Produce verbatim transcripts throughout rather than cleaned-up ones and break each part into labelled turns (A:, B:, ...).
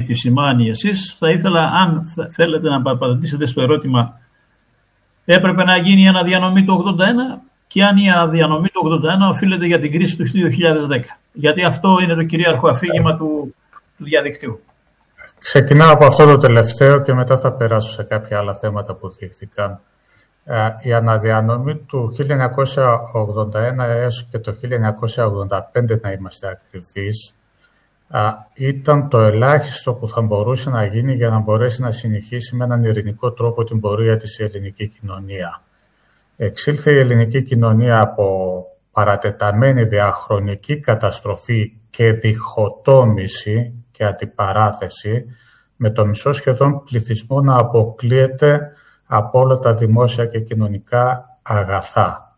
A: επισημάνει εσείς, θα ήθελα, αν θέλετε, να απαντήσετε στο ερώτημα, έπρεπε να γίνει η αναδιανομή του ογδόντα ένα και αν η αναδιανομή του ογδόντα ένα οφείλεται για την κρίση του δύο χιλιάδες δέκα. Γιατί αυτό είναι το κυρίαρχο αφήγημα του, του διαδικτύου.
B: Ξεκινάω από αυτό το τελευταίο και μετά θα περάσω σε κάποια άλλα θέματα που θίχθηκαν. Η αναδιανομή του χίλια εννιακόσια ογδόντα ένα έως και το χίλια εννιακόσια ογδόντα πέντε, να είμαστε ακριβείς, ήταν το ελάχιστο που θα μπορούσε να γίνει για να μπορέσει να συνεχίσει με έναν ειρηνικό τρόπο την πορεία της η ελληνική κοινωνία. Εξήλθε η ελληνική κοινωνία από παρατεταμένη διαχρονική καταστροφή και διχοτόμηση και αντιπαράθεση, με το μισό σχεδόν πληθυσμό να αποκλείεται από όλα τα δημόσια και κοινωνικά αγαθά.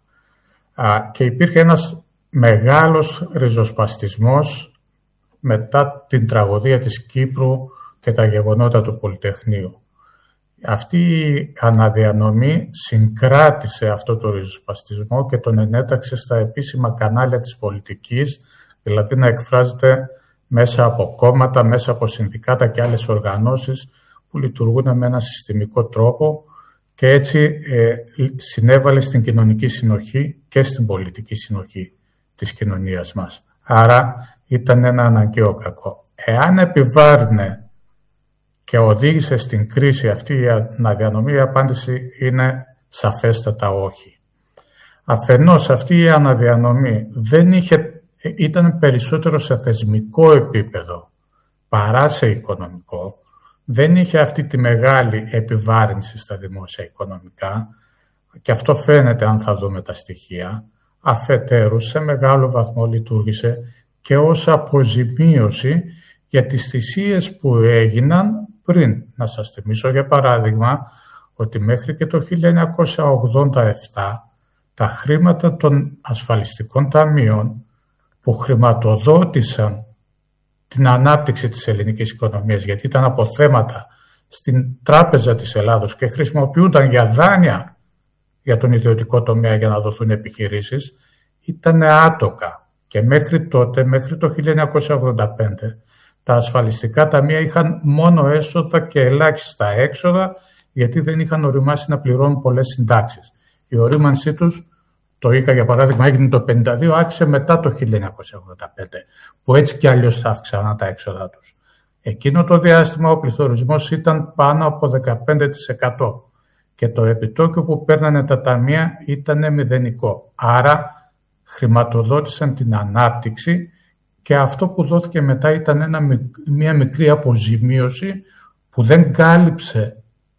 B: Και υπήρχε ένας μεγάλος ριζοσπαστισμός μετά την τραγωδία της Κύπρου και τα γεγονότα του Πολυτεχνείου. Αυτή η αναδιανομή συγκράτησε αυτό το ριζοσπαστισμό και τον ενέταξε στα επίσημα κανάλια της πολιτικής, δηλαδή να εκφράζεται μέσα από κόμματα, μέσα από συνδικάτα και άλλες οργανώσεις που λειτουργούν με ένα συστημικό τρόπο και έτσι ε, συνέβαλε στην κοινωνική συνοχή και στην πολιτική συνοχή της κοινωνίας μας. Άρα ήταν ένα αναγκαίο κακό. Εάν επιβάρυνε και οδήγησε στην κρίση αυτή η αναδιανομή, η απάντηση είναι σαφέστατα όχι. Αφενός αυτή η αναδιανομή δεν είχε, ήταν περισσότερο σε θεσμικό επίπεδο παρά σε οικονομικό. Δεν είχε αυτή τη μεγάλη επιβάρυνση στα δημόσια οικονομικά και αυτό φαίνεται αν θα δούμε τα στοιχεία. Αφετέρου, σε μεγάλο βαθμό λειτουργήσε και ως αποζημίωση για τις θυσίες που έγιναν πριν. Να σας θυμίσω για παράδειγμα ότι μέχρι και το χίλια εννιακόσια ογδόντα επτά τα χρήματα των ασφαλιστικών ταμείων που χρηματοδότησαν την ανάπτυξη της ελληνικής οικονομίας, γιατί ήταν αποθέματα στην Τράπεζα της Ελλάδος και χρησιμοποιούνταν για δάνεια για τον ιδιωτικό τομέα για να δοθούν επιχειρήσεις, ήταν άτοκα. Και μέχρι τότε, μέχρι το χίλια εννιακόσια ογδόντα πέντε, τα ασφαλιστικά ταμεία είχαν μόνο έσοδα και ελάχιστα έξοδα, γιατί δεν είχαν οριμάσει να πληρώνουν πολλές συντάξεις. Η ορίμανσή τους, το ΙΚΑ για παράδειγμα, έγινε το πενήντα δύο, άρχισε μετά το χίλια εννιακόσια ογδόντα πέντε, που έτσι κι αλλιώς θα αύξαναν τα έξοδα τους. Εκείνο το διάστημα ο πληθωρισμός ήταν πάνω από δεκαπέντε τοις εκατό και το επιτόκιο που παίρνανε τα ταμεία ήταν μηδενικό. Άρα χρηματοδότησαν την ανάπτυξη και αυτό που δόθηκε μετά ήταν ένα, μια μικρή αποζημίωση που δεν κάλυψε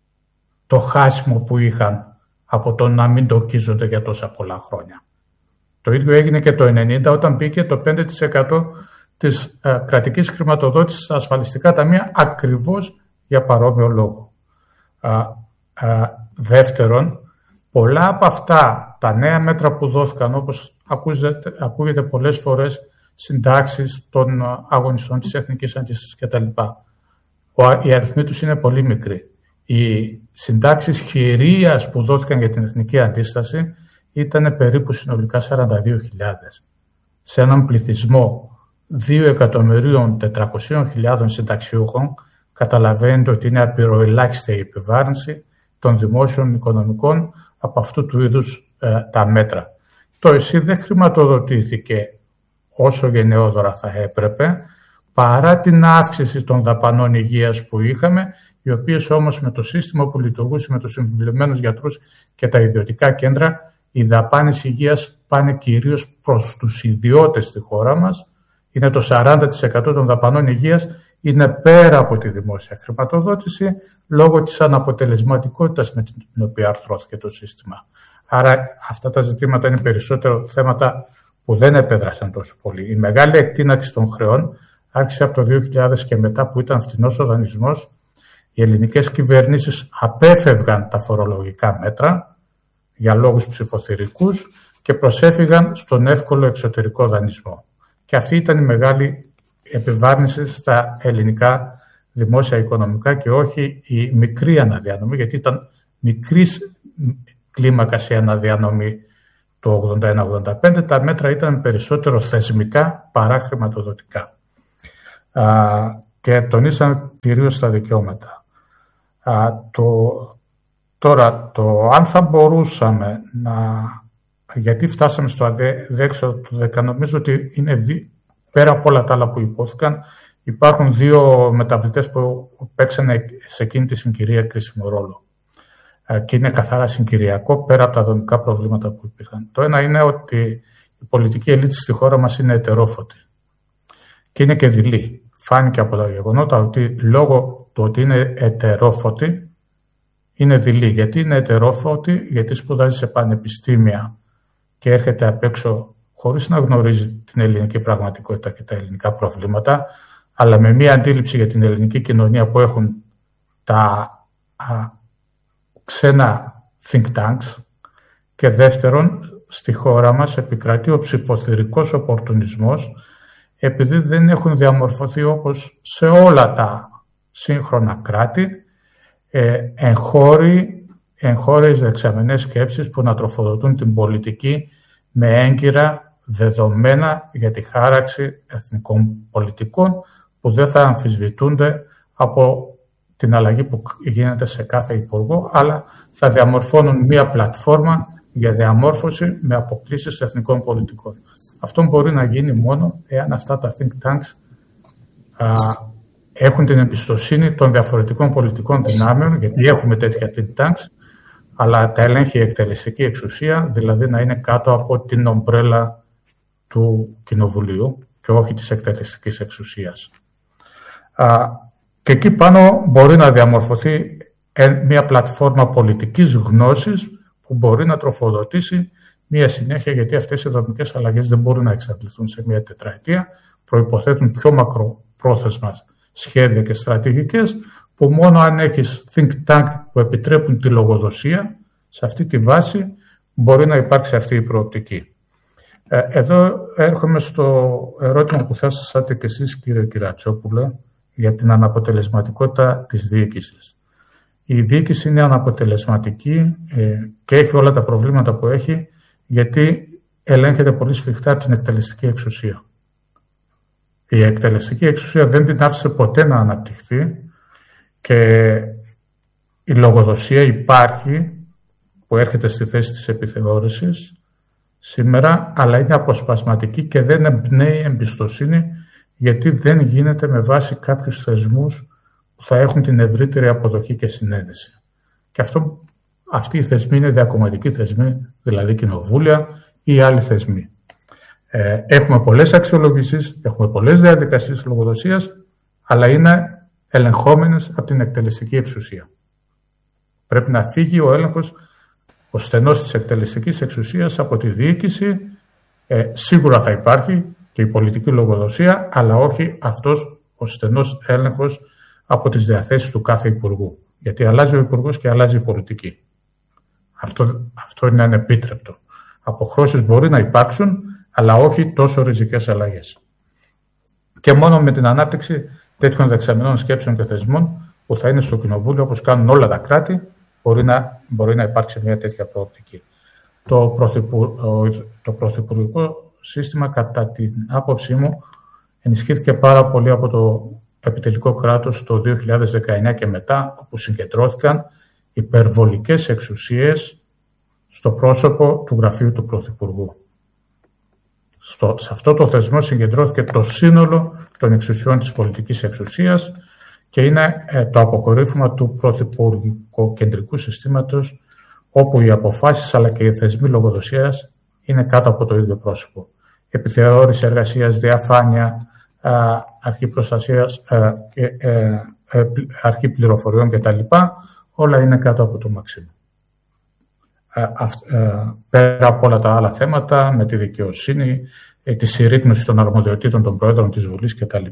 B: το χάσιμο που είχαν από το να μην τοκίζονται για τόσα πολλά χρόνια. Το ίδιο έγινε και το ενενήντα όταν μπήκε το πέντε τοις εκατό της ε, κρατικής χρηματοδότησης στα ασφαλιστικά ταμεία ακριβώς για παρόμοιο λόγο. Α, α, δεύτερον, πολλά από αυτά τα νέα μέτρα που δόθηκαν, όπως ακούγεται, ακούγεται πολλές φορές, συντάξεις των αγωνιστών της Εθνικής Αντίστασης κτλ. Οι αριθμοί τους είναι πολύ μικροί. Οι συντάξεις χειρίας που δόθηκαν για την Εθνική Αντίσταση ήταν περίπου συνολικά σαράντα δύο χιλιάδες. Σε έναν πληθυσμό δύο εκατομμυρίων τετρακοσίων χιλιάδων συνταξιούχων, καταλαβαίνετε ότι είναι απειροελάχιστη η επιβάρυνση των δημόσιων οικονομικών από αυτού του είδους ε, τα μέτρα. Το ΕΣΥ δεν χρηματοδοτήθηκε όσο γενναιόδωρα θα έπρεπε, παρά την αύξηση των δαπανών υγείας που είχαμε, οι οποίες όμως με το σύστημα που λειτουργούσε με τους συμβουλευμένους γιατρούς και τα ιδιωτικά κέντρα, οι δαπάνες υγείας πάνε κυρίως προς τους ιδιώτες στη χώρα μας. Είναι το σαράντα τοις εκατό των δαπανών υγείας, είναι πέρα από τη δημόσια χρηματοδότηση, λόγω της αναποτελεσματικότητας με την οποία αρθρώθηκε το σύστημα. Άρα αυτά τα ζητήματα είναι περισσότερο θέματα που δεν επέδρασαν τόσο πολύ. Η μεγάλη εκτείναξη των χρεών άρχισε από το δύο χιλιάδες και μετά, που ήταν φθηνός ο δανεισμός. Οι ελληνικές κυβερνήσεις απέφευγαν τα φορολογικά μέτρα για λόγους ψηφοθυρικούς και προσέφυγαν στον εύκολο εξωτερικό δανεισμό. Και αυτή ήταν η μεγάλη επιβάρυνση στα ελληνικά δημόσια οικονομικά και όχι η μικρή αναδιανομή, γιατί ήταν μικρής κλίμακας η αναδιανομή το ογδόντα ένα ογδόντα πέντε, τα μέτρα ήταν περισσότερο θεσμικά παρά χρηματοδοτικά. Α, και τονίσαν κυρίως τα δικαιώματα. Α, το, τώρα, το αν θα μπορούσαμε να... Γιατί φτάσαμε στο αδέξιο του δέκα, νομίζω ότι είναι δι, πέρα από όλα τα άλλα που υπόθηκαν, υπάρχουν δύο μεταβλητές που παίξανε σε εκείνη τη συγκυρία κρίσιμο ρόλο. Και είναι καθαρά συγκυριακό, πέρα από τα δομικά προβλήματα που υπήρχαν. Το ένα είναι ότι η πολιτική ελίτ στη χώρα μας είναι ετερόφωτη. Και είναι και δειλή. Φάνηκε από τα γεγονότα ότι λόγω του ότι είναι ετερόφωτη, είναι δειλή. Γιατί είναι ετερόφωτη, γιατί σπουδάζει σε πανεπιστήμια και έρχεται απ' έξω χωρίς να γνωρίζει την ελληνική πραγματικότητα και τα ελληνικά προβλήματα, αλλά με μία αντίληψη για την ελληνική κοινωνία που έχουν τα α, ξένα think tanks, και δεύτερον, στη χώρα μας επικρατεί ο ψηφοθυρικός οπορτουνισμός, επειδή δεν έχουν διαμορφωθεί όπως σε όλα τα σύγχρονα κράτη ε, εγχώροι, εγχώριες δεξαμενές σκέψεις που να τροφοδοτούν την πολιτική με έγκυρα δεδομένα για τη χάραξη εθνικών πολιτικών που δεν θα αμφισβητούνται από την αλλαγή που γίνεται σε κάθε υπουργό, αλλά θα διαμορφώνουν μία πλατφόρμα για διαμόρφωση με αποκλήσεις εθνικών πολιτικών. Αυτό μπορεί να γίνει μόνο εάν αυτά τα think tanks α, έχουν την εμπιστοσύνη των διαφορετικών πολιτικών δυνάμεων, γιατί έχουμε τέτοια think tanks, αλλά τα ελέγχει η εκτελεστική εξουσία, δηλαδή να είναι κάτω από την ομπρέλα του Κοινοβουλίου και όχι της εκτελεστικής εξουσίας. Α, και εκεί πάνω μπορεί να διαμορφωθεί μια πλατφόρμα πολιτικής γνώσης που μπορεί να τροφοδοτήσει μια συνέχεια, γιατί αυτές οι δομικές αλλαγές δεν μπορούν να εξαντληθούν σε μια τετραετία, προϋποθέτουν πιο μακροπρόθεσμα σχέδια και στρατηγικές, που μόνο αν έχεις think tank που επιτρέπουν τη λογοδοσία, σε αυτή τη βάση μπορεί να υπάρξει αυτή η προοπτική. Εδώ έρχομαι στο ερώτημα που θέσατε και εσείς, κύριε Κυρατσόπουλε, για την αναποτελεσματικότητα της διοίκησης. Η διοίκηση είναι αναποτελεσματική και έχει όλα τα προβλήματα που έχει, γιατί ελέγχεται πολύ σφιχτά από την εκτελεστική εξουσία. Η εκτελεστική εξουσία δεν την άφησε ποτέ να αναπτυχθεί και η λογοδοσία υπάρχει, που έρχεται στη θέση της επιθεώρησης σήμερα, αλλά είναι αποσπασματική και δεν εμπνέει εμπιστοσύνη, γιατί δεν γίνεται με βάση κάποιους θεσμούς που θα έχουν την ευρύτερη αποδοχή και συνένεση. Και αυτό, αυτοί οι θεσμοί είναι διακομματικοί θεσμοί, δηλαδή κοινοβούλια ή άλλοι θεσμοί. Ε, έχουμε πολλές αξιολογήσεις, έχουμε πολλές διαδικασίες λογοδοσίας, αλλά είναι ελεγχόμενες από την εκτελεστική εξουσία. Πρέπει να φύγει ο έλεγχος, ο στενός της εκτελεστικής εξουσίας από τη διοίκηση. Ε, σίγουρα θα υπάρχει και η πολιτική λογοδοσία, αλλά όχι αυτός ο στενός έλεγχος από τις διαθέσεις του κάθε υπουργού. Γιατί αλλάζει ο υπουργός και αλλάζει η πολιτική. Αυτό, αυτό είναι ανεπίτρεπτο. Αποχρώσεις μπορεί να υπάρξουν, αλλά όχι τόσο ριζικές αλλαγές. Και μόνο με την ανάπτυξη τέτοιων δεξαμενών σκέψεων και θεσμών που θα είναι στο Κοινοβούλιο, όπως κάνουν όλα τα κράτη, μπορεί να, μπορεί να υπάρξει μια τέτοια προοπτική. Το, πρωθυπου, το πρωθυπουργικό σύστημα, κατά την άποψή μου, ενισχύθηκε πάρα πολύ από το επιτελικό κράτος το δύο χιλιάδες δεκαεννιά και μετά, όπου συγκεντρώθηκαν υπερβολικές εξουσίες στο πρόσωπο του γραφείου του Πρωθυπουργού. Στο, σε αυτό το θεσμό συγκεντρώθηκε το σύνολο των εξουσιών της πολιτικής εξουσίας και είναι ε, το αποκορύφωμα του πρωθυπουργικοκεντρικού συστήματος, όπου οι αποφάσεις αλλά και οι θεσμοί λογοδοσίας είναι κάτω από το ίδιο πρόσωπο. Επιθεώρηση εργασίας, διαφάνεια, α, αρχή προστασίας, α, ε, ε, ε, αρχή πληροφοριών κτλ. Όλα είναι κάτω από το μαξίμου. Πέρα από όλα τα άλλα θέματα, με τη δικαιοσύνη, τη συρρίκνωση των αρμοδιοτήτων των Προέδρων της Βουλής κτλ.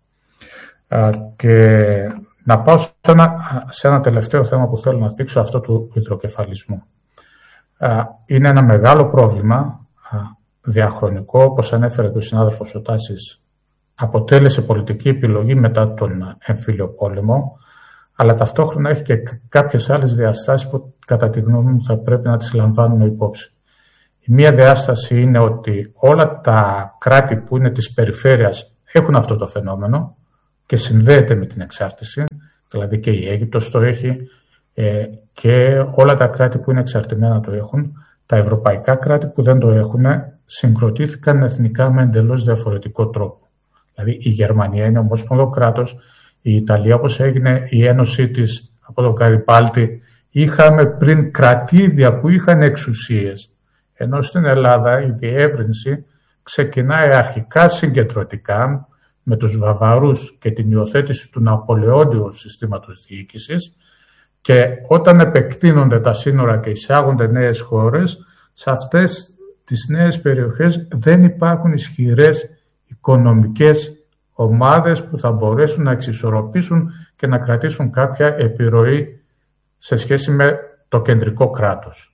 B: Και να πάω σε ένα, σε ένα τελευταίο θέμα που θέλω να δείξω, αυτό του υδροκεφαλισμού. Είναι ένα μεγάλο πρόβλημα διαχρονικό, όπως ανέφερε και ο συνάδελφος ο Τάσης. Αποτέλεσε πολιτική επιλογή μετά τον εμφύλιο πόλεμο, αλλά ταυτόχρονα έχει και κάποιες άλλες διαστάσεις που κατά τη γνώμη μου θα πρέπει να τις λαμβάνουμε υπόψη. Η μία διάσταση είναι ότι όλα τα κράτη που είναι της περιφέρειας έχουν αυτό το φαινόμενο, και συνδέεται με την εξάρτηση, δηλαδή και η Αίγυπτος το έχει ε, και όλα τα κράτη που είναι εξαρτημένα το έχουν. Τα ευρωπαϊκά κράτη που δεν το έχουν συγκροτήθηκαν εθνικά με εντελώς διαφορετικό τρόπο. Δηλαδή η Γερμανία είναι ομόσπονδο κράτος, η Ιταλία όπως έγινε η ένωσή της από το Καρυπάλτη, είχαμε πριν κρατήδια που είχαν εξουσίες. Ενώ στην Ελλάδα η διεύρυνση ξεκινάει αρχικά συγκεντρωτικά με τους Βαβαρούς και την υιοθέτηση του Ναπολεόντιου συστήματος διοίκησης και όταν επεκτείνονται τα σύνορα και εισάγονται νέες χώρες, σε αυτές τις νέες περιοχές δεν υπάρχουν ισχυρές οικονομικές ομάδες που θα μπορέσουν να εξισορροπήσουν και να κρατήσουν κάποια επιρροή σε σχέση με το κεντρικό κράτος.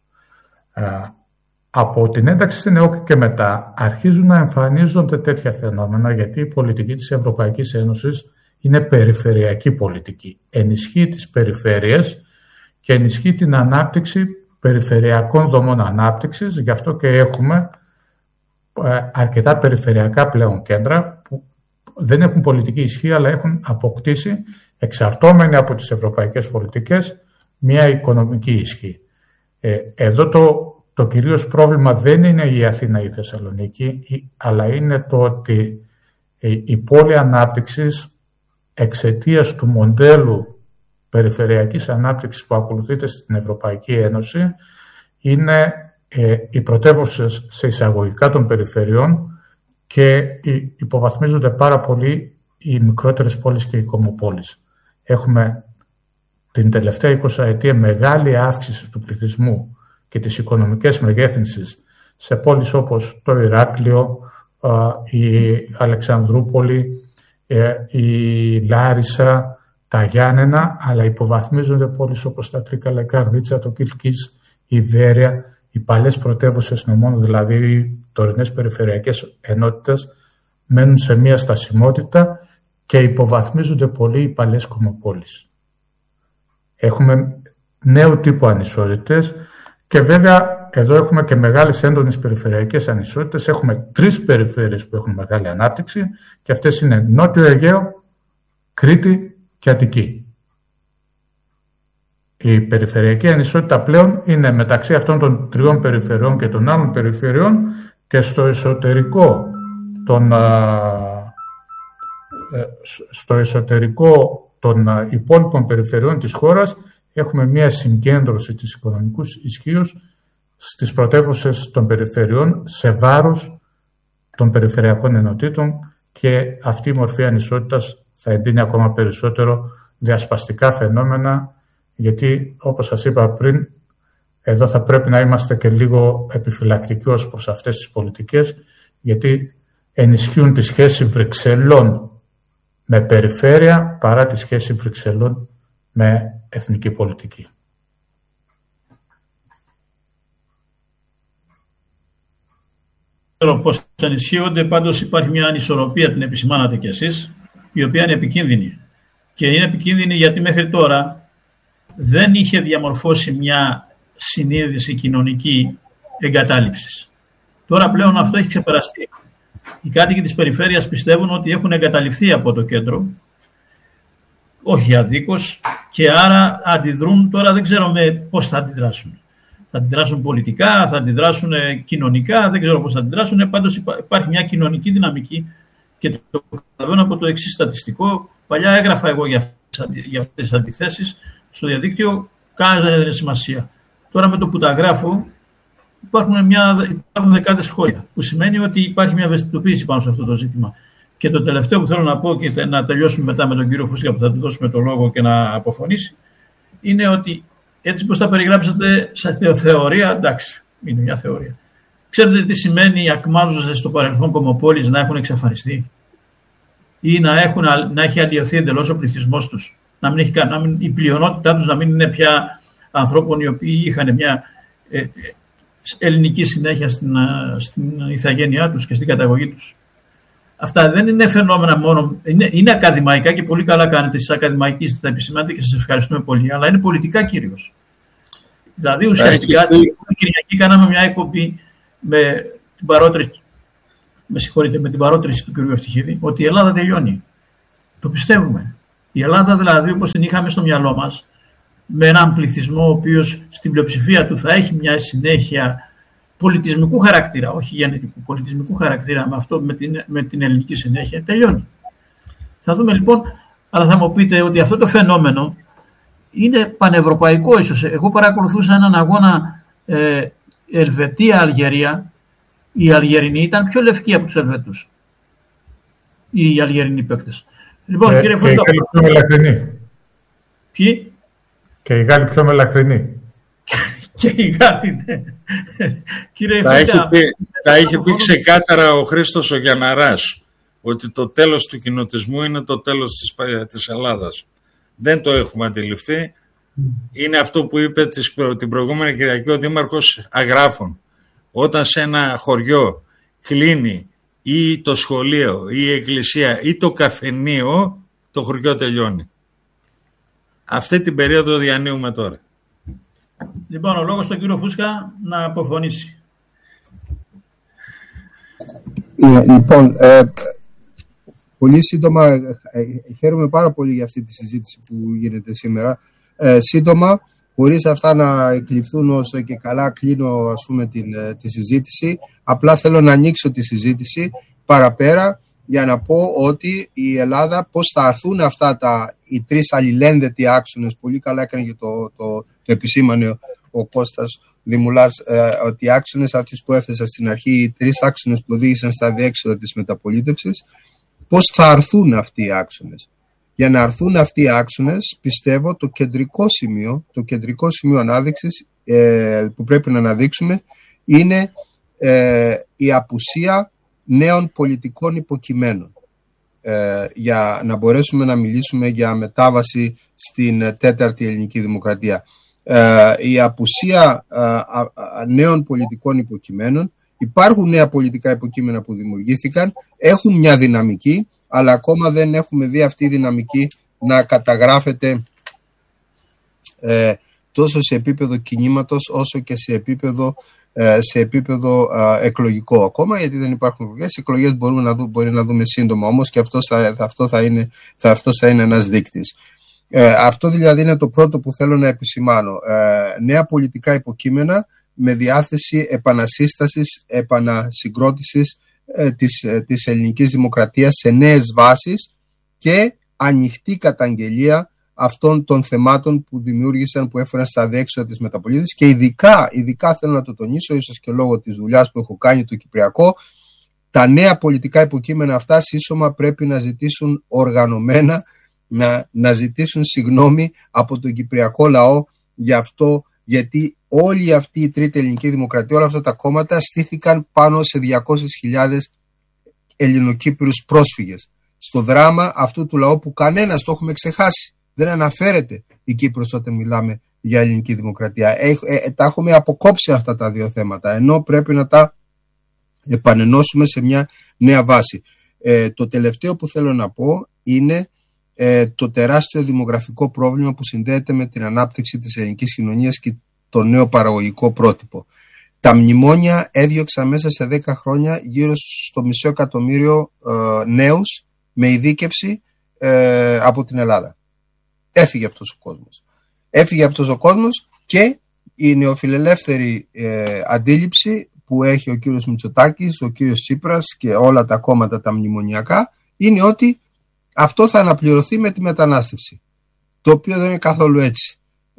B: Από την ένταξη στην ΕΟΚ και μετά αρχίζουν να εμφανίζονται τέτοια φαινόμενα γιατί η πολιτική της Ευρωπαϊκής Ένωσης είναι περιφερειακή πολιτική. Ενισχύει τις περιφέρειες και ενισχύει την ανάπτυξη περιφερειακών δομών ανάπτυξης. Γι' αυτό και έχουμε αρκετά περιφερειακά πλέον κέντρα που δεν έχουν πολιτική ισχύ αλλά έχουν αποκτήσει εξαρτώμενοι από τις ευρωπαϊκές πολιτικές μια οικονομική ισχύ. Εδώ το Το κυρίως πρόβλημα δεν είναι η Αθήνα ή η Θεσσαλονίκη, αλλά είναι το ότι η πόλη ανάπτυξης εξαιτίας του μοντέλου περιφερειακής ανάπτυξης που ακολουθείται στην Ευρωπαϊκή Ένωση είναι οι πρωτεύουσες σε εισαγωγικά των περιφερειών και υποβαθμίζονται πάρα πολύ οι μικρότερες πόλεις και οι κομμοπόλεις. Έχουμε την τελευταία εικοσαετία μεγάλη αύξηση του πληθυσμού και τις οικονομικές μεγέθυνσεις σε πόλεις όπως το Ηράκλειο, η Αλεξανδρούπολη, η Λάρισα, τα Γιάννενα, αλλά υποβαθμίζονται πόλεις όπως τα Τρίκαλα, η Καρδίτσα, το Κιλκής, η Βέρεια, οι παλιές πρωτεύουσες νομών, δηλαδή οι τωρινές περιφερειακές ενότητες, μένουν σε μία στασιμότητα και υποβαθμίζονται πολύ οι παλιές κομμοπόλεις. Έχουμε νέου τύπου ανισότητες. Και βέβαια εδώ έχουμε και μεγάλες έντονες περιφερειακές ανισότητες. Έχουμε τρεις περιφέρειες που έχουν μεγάλη ανάπτυξη και αυτές είναι Νότιο Αιγαίο, Κρήτη και Αττική. Η περιφερειακή ανισότητα πλέον είναι μεταξύ αυτών των τριών περιφερειών και των άλλων περιφερειών και στο εσωτερικό των, στο εσωτερικό των υπόλοιπων περιφερειών της χώρας έχουμε μια συγκέντρωση της οικονομικού ισχύως στις πρωτεύουσες των περιφερειών σε βάρος των περιφερειακών ενωτήτων και αυτή η μορφή ανισότητας θα εντείνει ακόμα περισσότερο διασπαστικά φαινόμενα γιατί όπως σας είπα πριν εδώ θα πρέπει να είμαστε και λίγο επιφυλακτικοί ως προς αυτές τις πολιτικές γιατί ενισχύουν τη σχέση Βρυξελών με περιφέρεια παρά τη σχέση Βρυξελών με εθνική πολιτική.
A: Πώς ενισχύονται, πάντως υπάρχει μια ανισορροπία, την επισημάνατε κι εσείς, η οποία είναι επικίνδυνη. Και είναι επικίνδυνη γιατί μέχρι τώρα δεν είχε διαμορφώσει μια συνείδηση κοινωνική εγκατάλειψης. Τώρα πλέον αυτό έχει ξεπεραστεί. Οι κάτοικοι της περιφέρειας πιστεύουν ότι έχουν εγκαταλειφθεί από το κέντρο, όχι αδίκως, και άρα αντιδρούν. Τώρα δεν ξέρουμε πώς θα αντιδράσουν. Θα αντιδράσουν πολιτικά, θα αντιδράσουν κοινωνικά, δεν ξέρω πώς θα αντιδράσουν. Πάντως υπάρχει μια κοινωνική δυναμική και το καταλαβαίνω από το εξής στατιστικό. Παλιά έγραφα εγώ για αυτές τις αντιθέσεις στο διαδίκτυο, κανένας δεν έδινε σημασία. Τώρα με το που τα γράφω υπάρχουν, μια, υπάρχουν δεκάδες σχόλια, που σημαίνει ότι υπάρχει μια ευαισθητοποίηση πάνω σε αυτό το ζήτημα. Και το τελευταίο που θέλω να πω και να τελειώσουμε μετά με τον κύριο Φούσκα που θα του δώσουμε το λόγο και να αποφωνήσει, είναι ότι έτσι πως τα περιγράψατε σαν θεωρία, εντάξει, είναι μια θεωρία. Ξέρετε τι σημαίνει οι ακμάζουσες στο παρελθόν κομμοπόλεις να έχουν εξαφανιστεί ή να, έχουν, να έχει αλλοιωθεί εντελώς ο πληθυσμός τους, να μην έχει, να μην, η πλειονότητά τους να μην είναι πια ανθρώπων οι οποίοι είχαν μια ε, ε, ελληνική συνέχεια στην, στην ηθαγένειά τους και στην καταγωγή τους. Αυτά δεν είναι φαινόμενα μόνο, είναι, είναι ακαδημαϊκά και πολύ καλά κάνετε εσείς ακαδημαϊκοί, τα επισημάνετε και σας ευχαριστούμε πολύ, αλλά είναι πολιτικά κυρίως. Δηλαδή ουσιαστικά την Κυριακή κάναμε μια εκπομπή με την παρότριση, με συγχωρείτε, με την παρότριση του κ. Ευτυχίδη ότι η Ελλάδα τελειώνει. Το πιστεύουμε. Η Ελλάδα δηλαδή, όπως την είχαμε στο μυαλό μας, με έναν πληθυσμό ο οποίος στην πλειοψηφία του θα έχει μια συνέχεια πολιτισμικού χαρακτήρα, όχι γενετικού, πολιτισμικού χαρακτήρα με, αυτό, με, την, με την ελληνική συνέχεια, τελειώνει. Θα δούμε λοιπόν, αλλά θα μου πείτε ότι αυτό το φαινόμενο είναι πανευρωπαϊκό ίσως. Εγώ παρακολουθούσα έναν αγώνα ε, Ελβετία-Αλγερία. Οι Αλγερινοί ήταν πιο λευκοί από τους Ελβετούς. Οι Αλγερινοί παίκτες. Λοιπόν,
B: ε,
A: κύριε
B: και οι Γάλλοι πιο μελαχρινοί.
A: Ποιοι?
B: Και οι Γάλλοι πιο μελαχρινοί.
A: Και οι Γάλλοι, ναι. Κύριε
C: τα έχει πει, τα είχε πει ξεκάθαρα ο Χρήστος ο Γιανναράς, ότι το τέλος του κοινοτισμού είναι το τέλος της, της Ελλάδας. Δεν το έχουμε αντιληφθεί. Είναι αυτό που είπε την προηγούμενη Κυριακή ο Δήμαρχος Αγράφων. Όταν σε ένα χωριό κλείνει ή το σχολείο ή η εκκλησία ή το καφενείο, το χωριό τελειώνει. Αυτή την περίοδο διανύουμε τώρα.
A: Λοιπόν, ο λόγος στον κύριο Φούσκα να αποφωνήσει.
D: Λοιπόν, ε, πολύ σύντομα, ε, χαίρομαι πάρα πολύ για αυτή τη συζήτηση που γίνεται σήμερα. Ε, σύντομα, χωρίς αυτά να εκλειφθούν όσο και καλά κλείνω ας πούμε την, τη συζήτηση, απλά θέλω να ανοίξω τη συζήτηση παραπέρα για να πω ότι η Ελλάδα πώς θα έρθουν αυτά τα, οι τρεις αλληλένδετοι άξονες, πολύ καλά έκανε και το, το, το επισήμανε ο, ο Κώστας Δημουλάς, ε, ότι οι άξονες αυτοί που έθεσα στην αρχή, οι τρεις άξονες που οδήγησαν στα διέξοδα της μεταπολίτευσης, πώς θα έρθουν αυτοί οι άξονες. Για να έρθουν αυτοί οι άξονες, πιστεύω το κεντρικό σημείο, το κεντρικό σημείο ανάδειξης ε, που πρέπει να αναδείξουμε είναι ε, η απουσία νέων πολιτικών υποκειμένων ε, για να μπορέσουμε να μιλήσουμε για μετάβαση στην τέταρτη ελληνική δημοκρατία. Ε, η απουσία ε, α, α, νέων πολιτικών υποκειμένων, υπάρχουν νέα πολιτικά υποκείμενα που δημιουργήθηκαν, έχουν μια δυναμική, αλλά ακόμα δεν έχουμε δει αυτή η δυναμική να καταγράφεται ε, τόσο σε επίπεδο κινήματος όσο και σε επίπεδο, ε, σε επίπεδο ε, εκλογικό ακόμα, γιατί δεν υπάρχουν εκλογές. Οι εκλογές μπορούμε να δούμε, μπορεί να δούμε σύντομα όμως και αυτό θα, αυτό θα, είναι, θα, αυτό θα είναι ένας δείκτης. Ε, αυτό δηλαδή είναι το πρώτο που θέλω να επισημάνω. Ε, νέα πολιτικά υποκείμενα με διάθεση επανασύστασης, επανασυγκρότησης Της, της ελληνικής δημοκρατίας σε νέες βάσεις και ανοιχτή καταγγελία αυτών των θεμάτων που δημιούργησαν, που έφεραν στα διέξοδα της μεταπολίτευσης και ειδικά, ειδικά θέλω να το τονίσω, ίσως και λόγω της δουλειάς που έχω κάνει το Κυπριακό, τα νέα πολιτικά υποκείμενα αυτά σύσσωμα πρέπει να ζητήσουν οργανωμένα, να, να ζητήσουν συγγνώμη από τον Κυπριακό λαό για αυτό, γιατί όλη αυτή η τρίτη ελληνική δημοκρατία, όλα αυτά τα κόμματα στήθηκαν πάνω σε διακόσιες χιλιάδες Ελληνοκύπριους πρόσφυγες. Στο δράμα αυτού του λαού που κανένας το έχουμε ξεχάσει. Δεν αναφέρεται η Κύπρος όταν μιλάμε για ελληνική δημοκρατία. Ε, ε, τα έχουμε αποκόψει αυτά τα δύο θέματα, ενώ πρέπει να τα επανενώσουμε σε μια νέα βάση. Ε, το τελευταίο που θέλω να πω είναι ε, το τεράστιο δημογραφικό πρόβλημα που συνδέεται με την ανάπτυξη της ελληνικής κοινωνίας και το νέο παραγωγικό πρότυπο. Τα μνημόνια έδιωξαν μέσα σε δέκα χρόνια γύρω στο μισό εκατομμύριο ε, νέους με ειδίκευση ε, από την Ελλάδα. Έφυγε αυτός ο κόσμος. Έφυγε αυτός ο κόσμος και η νεοφιλελεύθερη ε, αντίληψη που έχει ο κύριος Μητσοτάκης, ο κύριος Τσίπρας και όλα τα κόμματα τα μνημονιακά είναι ότι αυτό θα αναπληρωθεί με τη μετανάστευση. Το οποίο δεν είναι καθόλου έτσι.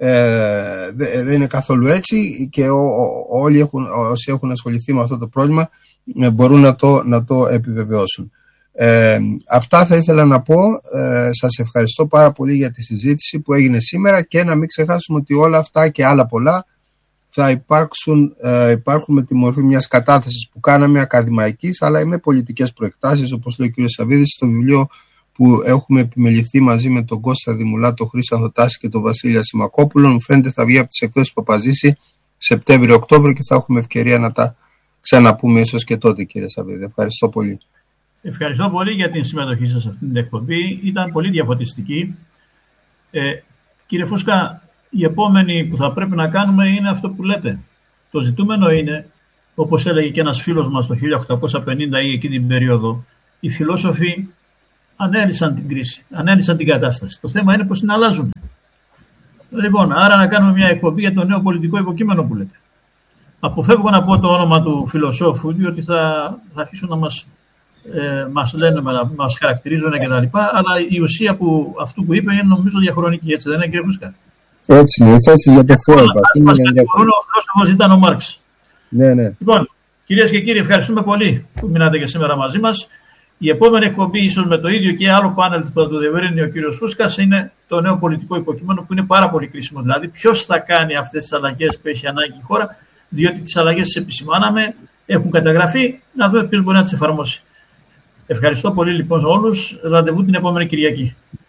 D: Ε, δεν είναι καθόλου έτσι και ό, ό, όλοι έχουν, όσοι έχουν ασχοληθεί με αυτό το πρόβλημα μπορούν να το, να το επιβεβαιώσουν. Ε, αυτά θα ήθελα να πω. Ε, σας ευχαριστώ πάρα πολύ για τη συζήτηση που έγινε σήμερα και να μην ξεχάσουμε ότι όλα αυτά και άλλα πολλά θα υπάρξουν, ε, υπάρχουν με τη μορφή μιας κατάθεσης που κάναμε ακαδημαϊκής αλλά με πολιτικές προεκτάσεις, όπως λέει ο κ. Σαββίδης στο βιβλίο που έχουμε επιμεληθεί μαζί με τον Κώστα Δημουλά, τον Χρήστο Τάση και τον Βασίλεια Σιμακόπουλο. Μου φαίνεται θα βγει από τις εκδόσεις Παπαζήση Σεπτέμβριο-Οκτώβριο και θα έχουμε ευκαιρία να τα ξαναπούμε ίσως και τότε, κύριε Σαββίδη. Ευχαριστώ πολύ.
A: Ευχαριστώ πολύ για την συμμετοχή σας σε αυτή την εκπομπή. Ήταν πολύ διαφωτιστική. Ε, κύριε Φούσκα, η επόμενη που θα πρέπει να κάνουμε είναι αυτό που λέτε. Το ζητούμενο είναι, όπως έλεγε και ένας φίλος μας το χίλια οκτακόσια πενήντα ή εκείνη την περίοδο, οι φιλόσοφοι ανέλυσαν την κρίση, ανέλυσαν την κατάσταση. Το θέμα είναι πώς την αλλάζουν. Λοιπόν, άρα να κάνουμε μια εκπομπή για το νέο πολιτικό υποκείμενο που λέτε. Αποφεύγω να πω το όνομα του φιλοσόφου, διότι θα, θα αρχίσουν να μας, ε, μας λένε, να μας χαρακτηρίζουν κτλ. Αλλά η ουσία που, αυτού που είπε είναι νομίζω διαχρονική, έτσι δεν είναι, κύριε Φούσκα?
D: Έτσι είναι, η θέση για το ΦΟΕΠΑ.
A: Μας κατηγορούν, ο φιλόσοφος ήταν ο Μάρξ.
D: Ναι, ναι.
A: Λοιπόν, κυρίες και κύριοι, ευχαριστούμε πολύ που μείνατε και σήμερα μαζί μας. Η επόμενη εκπομπή, ίσως με το ίδιο και άλλο πάνελ που θα το διευρύνει ο κύριος Φούσκας, είναι το νέο πολιτικό υποκείμενο που είναι πάρα πολύ κρίσιμο. Δηλαδή, ποιος θα κάνει αυτές τις αλλαγές που έχει ανάγκη η χώρα, διότι τις αλλαγές τις επισημάναμε, έχουν καταγραφεί, να δούμε ποιος μπορεί να τις εφαρμόσει. Ευχαριστώ πολύ λοιπόν όλους. Ραντεβού την επόμενη Κυριακή.